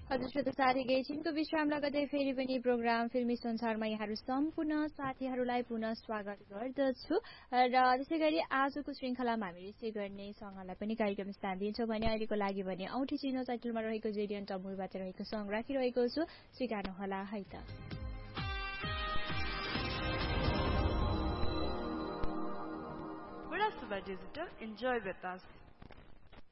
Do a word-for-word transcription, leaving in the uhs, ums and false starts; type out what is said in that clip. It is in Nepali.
हजुर श्रोता साथी एकैछिनको विश्राम लगतै फेरि पनि प्रोग्राम फिल्मी संसारमा यहाँहरू सम्पूर्ण साथीहरूलाई पुनः स्वागत गर्दछु र त्यसै गरी आजको श्रृङ्खलामा हामी रिसिभ गर्ने सङ्घलाई पनि कार्यक्रम स्थान दिन्छौँ भने अहिलेको लागि भने औँठी चिनो टाइटलमा रहेको जेडियन टमुलबाट रहेको सङ्घ राखिरहेको छु स्वीकार्नुहोला है त। Bada Suba Digital, enjoy with us.